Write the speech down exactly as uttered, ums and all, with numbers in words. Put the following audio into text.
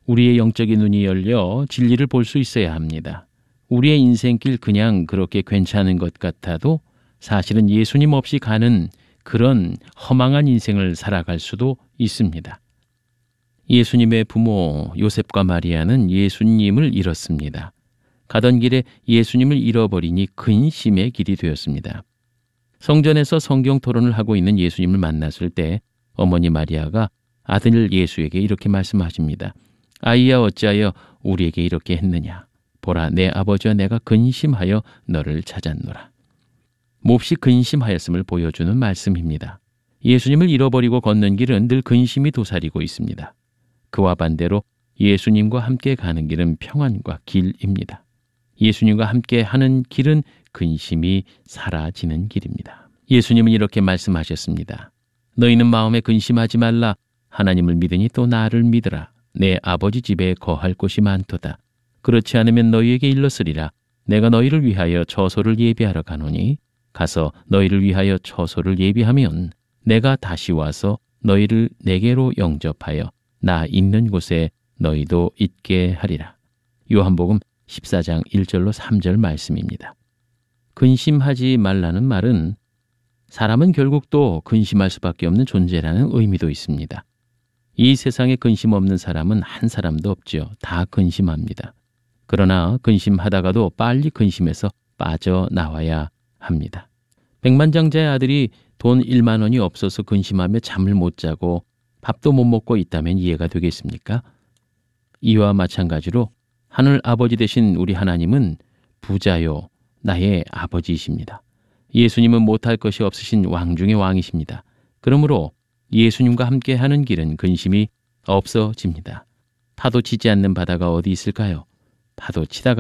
우리의 영적인 눈이 열려 진리를 볼 수 있어야 합니다. 우리의 인생길 그냥 그렇게 괜찮은 것 같아도 사실은 예수님 없이 가는 그런 허망한 인생을 살아갈 수도 있습니다. 예수님의 부모 요셉과 마리아는 예수님을 잃었습니다. 가던 길에 예수님을 잃어버리니 근심의 길이 되었습니다. 성전에서 성경 토론을 하고 있는 예수님을 만났을 때 어머니 마리아가 아들 예수에게 이렇게 말씀하십니다. 아이야 어찌하여 우리에게 이렇게 했느냐. 보라 내 아버지와 내가 근심하여 너를 찾았노라. 몹시 근심하였음을 보여주는 말씀입니다. 예수님을 잃어버리고 걷는 길은 늘 근심이 도사리고 있습니다. 그와 반대로 예수님과 함께 가는 길은 평안과 길입니다. 예수님과 함께 하는 길은 근심이 사라지는 길입니다. 예수님은 이렇게 말씀하셨습니다. 너희는 마음에 근심하지 말라. 하나님을 믿으니 또 나를 믿으라. 내 아버지 집에 거할 곳이 많도다. 그렇지 않으면 너희에게 일렀으리라. 내가 너희를 위하여 처소를 예비하러 가노니 가서 너희를 위하여 처소를 예비하면 내가 다시 와서 너희를 내게로 영접하여 나 있는 곳에 너희도 있게 하리라. 요한복음 십사 장 일 절로 삼 절 말씀입니다. 근심하지 말라는 말은 사람은 결국 또 근심할 수밖에 없는 존재라는 의미도 있습니다. 이 세상에 근심 없는 사람은 한 사람도 없죠. 다 근심합니다. 그러나 근심하다가도 빨리 근심에서 빠져나와야 합니다. 백만장자의 아들이 돈 일만 원이 없어서 근심하며 잠을 못 자고 밥도 못 먹고 있다면 이해가 되겠습니까? 이와 마찬가지로 하늘 아버지 되신 우리 하나님은 부자요 나의 아버지이십니다. 예수님은 못할 것이 없으신 왕 중의 왕이십니다. 그러므로 예수님과 함께하는 길은 근심이 없어집니다. 파도 치지 않는 바다가 어디 있을까요? 파도 치다가